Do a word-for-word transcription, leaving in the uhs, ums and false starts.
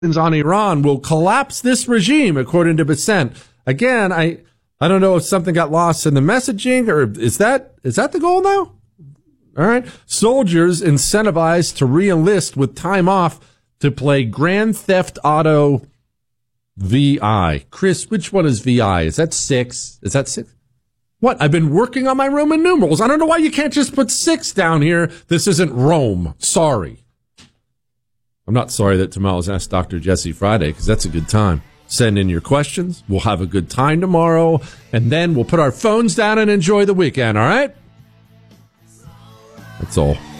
on Iran will collapse this regime, according to Bessent. Again, I I don't know if something got lost in the messaging, or is that is that the goal now? All right. Soldiers incentivized to re-enlist with time off to play Grand Theft Auto V I. Chris, which one is V I? Is that six? Is that six? What? I've been working on my Roman numerals. I don't know why you can't just put six down here. This isn't Rome. Sorry. I'm not sorry that tomorrow's Ask Doctor Jesse Friday, because that's a good time. Send in your questions. We'll have a good time tomorrow, and then we'll put our phones down and enjoy the weekend, all right? That's all.